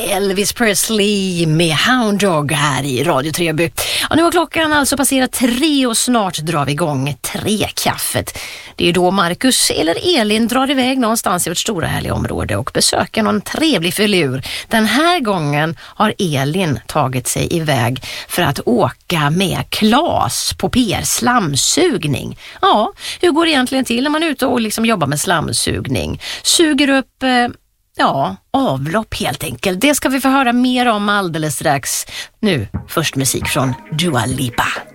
Elvis Presley med Hound Dog här i Radio Treby. Och nu har klockan alltså passerat 3 och snart drar vi igång 3-kaffet. Det är då Marcus eller Elin drar iväg någonstans i vårt stora härliga område och besöker någon trevlig filur. Den här gången har Elin tagit sig iväg för att åka med Klas på PR slamsugning. Ja, hur går det egentligen till när man är ute och liksom jobbar med slamsugning? Suger upp... avlopp helt enkelt. Det ska vi få höra mer om alldeles strax. Nu, först musik från Dua Lipa.